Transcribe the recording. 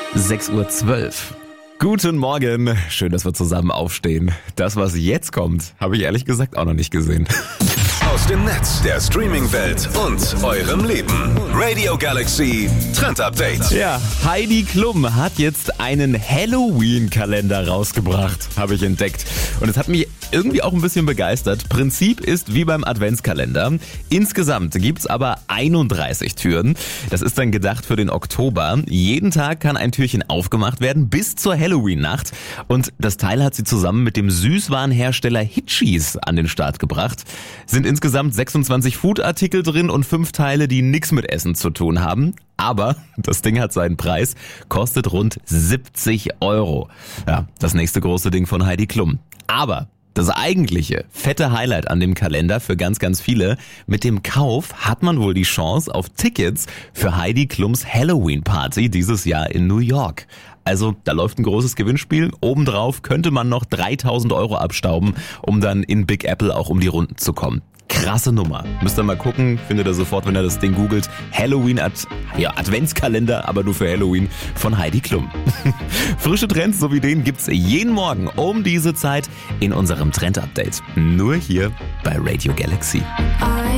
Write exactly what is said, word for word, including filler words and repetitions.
sechs Uhr zwölf. Guten Morgen, schön, dass wir zusammen aufstehen. Das, was jetzt kommt, habe ich ehrlich gesagt auch noch nicht gesehen. Aus dem Netz, der Streaming-Welt und eurem Leben. Radio Galaxy Trend Update. Ja, Heidi Klum hat jetzt einen Halloween-Kalender rausgebracht, habe ich entdeckt. Und es hat mich irgendwie auch ein bisschen begeistert. Prinzip ist wie beim Adventskalender. Insgesamt gibt's aber einunddreißig Türen. Das ist dann gedacht für den Oktober. Jeden Tag kann ein Türchen aufgemacht werden bis zur Halloween-Nacht. Und das Teil hat sie zusammen mit dem Süßwarenhersteller Hitchis an den Start gebracht. Sind insgesamt sechsundzwanzig Food-Artikel drin und fünf Teile, die nichts mit Essen zu tun haben. Aber das Ding hat seinen Preis, kostet rund siebzig Euro. Ja, das nächste große Ding von Heidi Klum. Aber das eigentliche, fette Highlight an dem Kalender für ganz, ganz viele: Mit dem Kauf hat man wohl die Chance auf Tickets für Heidi Klums Halloween-Party dieses Jahr in New York. Also da läuft ein großes Gewinnspiel. Obendrauf könnte man noch dreitausend Euro abstauben, um dann in Big Apple auch um die Runden zu kommen. Krasse Nummer. Müsst ihr mal gucken, findet ihr sofort, wenn ihr das Ding googelt. Halloween, Ad- ja, Adventskalender, aber nur für Halloween von Heidi Klum. Frische Trends so wie den gibt's jeden Morgen um diese Zeit in unserem Trend-Update. Nur hier bei Radio Galaxy.